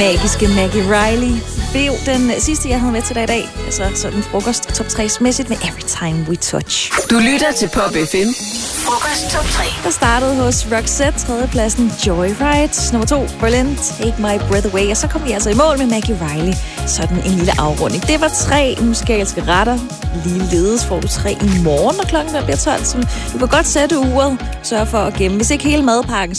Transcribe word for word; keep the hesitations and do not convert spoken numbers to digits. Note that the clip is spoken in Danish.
magiske Maggie Riley blev den sidste, jeg havde med til dig i dag. Altså sådan frokost top tre-mæssigt med Every Time We Touch. Du lytter til Pop F M. Frokost top tre. Der startede hos Roxette, tredjepladsen Joyride. Nummer to, Berlin, Take My Breath Away. Og så kom vi altså i mål med Maggie Riley. Sådan en lille afrunding. Det var tre musikalske retter. Ligeledes får du tre i morgen, når klokken bliver tolv. Så du kan godt sætte uret. Sørg for at gemme. Hvis ikke hele madpakken,